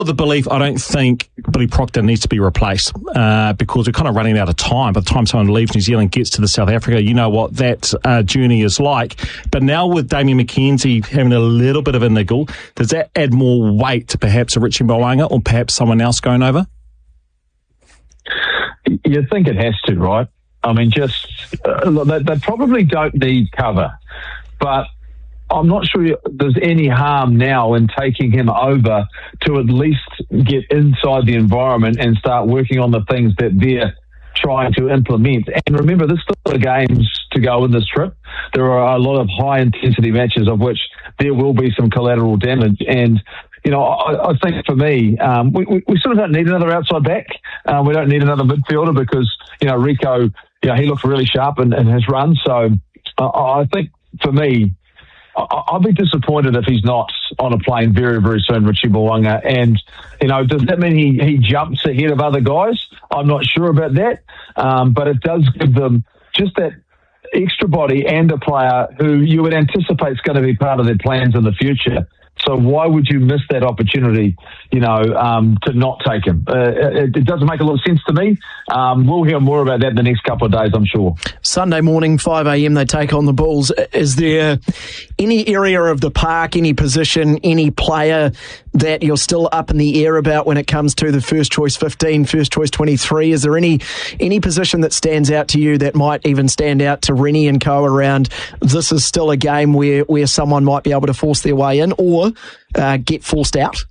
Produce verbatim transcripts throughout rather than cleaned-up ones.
the belief, I don't think Billy Proctor needs to be replaced uh, because we're kind of running out of time. By the time someone leaves New Zealand, gets to the South Africa, you know what that uh, journey is like. But now with Damian McKenzie having a little bit of a niggle, does that add more weight to perhaps a Richie Mo'unga or perhaps someone else going over? You think it has to, right? I mean, just uh, they, they probably don't need cover, but I'm not sure there's any harm now in taking him over to at least get inside the environment and start working on the things that they're trying to implement. And remember, there's still games to go in this trip. There are a lot of high-intensity matches of which there will be some collateral damage. And, you know, I, I think for me, um, we, we, we sort of don't need another outside back. Uh, we don't need another midfielder because, you know, Rico, you know, he looks really sharp in, in his run. So uh, I think for me, I'll be disappointed if he's not on a plane very, very soon, Richie Mo'unga. And, you know, does that mean he, he jumps ahead of other guys? I'm not sure about that. Um, but it does give them just that extra body and a player who you would anticipate is going to be part of their plans in the future. So why would you miss that opportunity, you know, um, to not take him? Uh, it, it doesn't make a lot of sense to me. Um, we'll hear more about that in the next couple of days, I'm sure. Sunday morning, five a.m, they take on the Bulls. Is there any area of the park, any position, any player that you're still up in the air about when it comes to the first choice fifteen, first choice twenty-three? Is there any any position that stands out to you that might even stand out to Rennie and co around this is still a game where, where someone might be able to force their way in or uh, get forced out?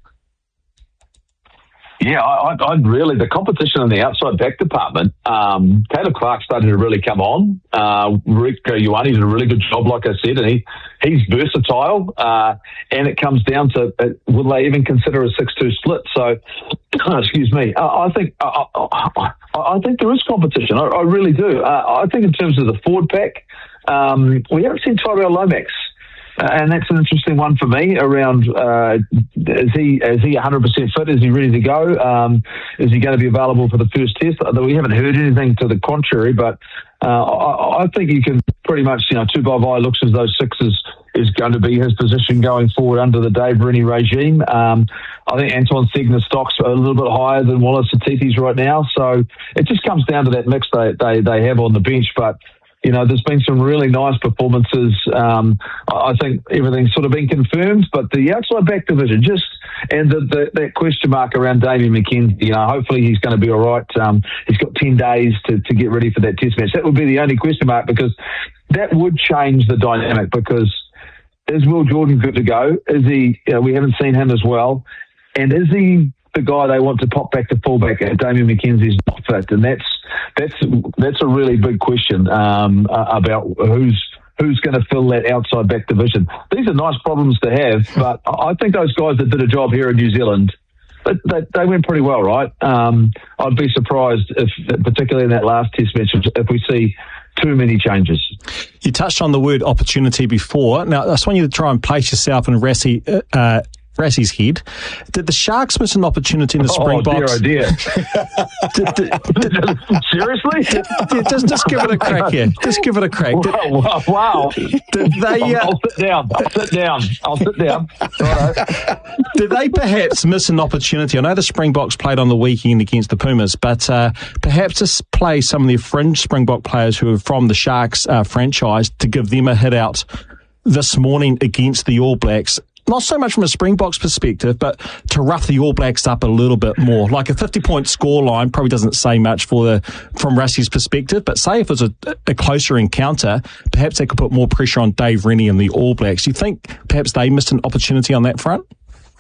Yeah, I, I'd really, the competition in the outside back department, um, Caleb Clark started to really come on. Uh, Rick Ioane did a really good job, like I said, and he, he's versatile. Uh, and it comes down to, uh, will they even consider a six two split? So, excuse me, I, I think, I, I, I think there is competition. I, I really do. Uh, I think in terms of the forward pack, um, we haven't seen Tyrell Lomax. Uh, and that's an interesting one for me around, uh, is he is he one hundred percent fit? Is he ready to go? Um, is he going to be available for the first test? Although we haven't heard anything to the contrary, but uh, I, I think you can pretty much, you know, Tuvai looks as though six is, is going to be his position going forward under the Dave Rennie regime. Um, I think Anton Segner's stock's a little bit higher than Wallace Atiti's right now, so it just comes down to that mix they, they, they have on the bench, but you know, there's been some really nice performances. Um, I think everything's sort of been confirmed, but the outside back division just, and the, the, that question mark around Damian McKenzie, you know, hopefully he's going to be all right. Um, he's got ten days to, to get ready for that test match. That would be the only question mark because that would change the dynamic because is Will Jordan good to go? Is he, you know, we haven't seen him as well. And is he the guy they want to pop back to fullback and Damian McKenzie's not fit? And that's, That's that's a really big question um, uh, about who's who's going to fill that outside back division. These are nice problems to have, but I think those guys that did a job here in New Zealand, they, they, they went pretty well, right? Um, I'd be surprised if, particularly in that last test match, if we see too many changes. You touched on the word opportunity before. Now, I just want you to try and place yourself in Rassie, uh, Rassie's head. Did the Sharks miss an opportunity in the Springboks? Oh, dear, oh, dear. did, did, did, Seriously? Did, did, just, just give it a crack here. Just give it a crack. Did, wow. wow. Did they, uh, I'll, I'll sit down. I'll sit down. I'll sit down. Right. Did they perhaps miss an opportunity? I know the Springboks played on the weekend against the Pumas, but uh, perhaps just play some of the fringe Springbok players who are from the Sharks uh, franchise to give them a hit out this morning against the All Blacks. Not so much from a Springboks perspective, but to rough the All Blacks up a little bit more. Like a fifty-point scoreline probably doesn't say much for the from Rassie's perspective, but say if it's a, a closer encounter, perhaps they could put more pressure on Dave Rennie and the All Blacks. Do you think perhaps they missed an opportunity on that front?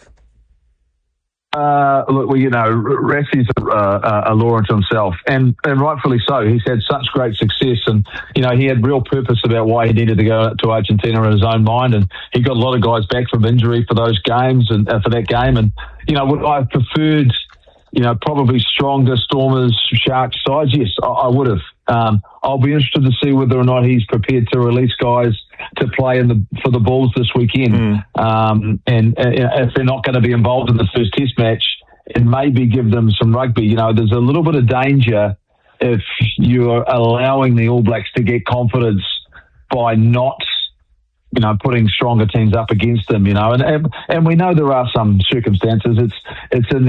Uh, look, well, you know, Rassie's a, a law unto himself, and, and rightfully so. He's had such great success, and, you know, he had real purpose about why he needed to go to Argentina in his own mind, and he got a lot of guys back from injury for those games and uh, for that game. And, you know, would I have preferred, you know, probably stronger Stormers, Sharks sides? Yes, I, I would have. Um, I'll be interested to see whether or not he's prepared to release guys to play in the for the Bulls this weekend. Mm. Um, and uh, if they're not going to be involved in the first test match, and maybe give them some rugby. You know, there's a little bit of danger if you're allowing the All Blacks to get confidence by not you know, putting stronger teams up against them, you know, and, and and we know there are some circumstances. It's it's in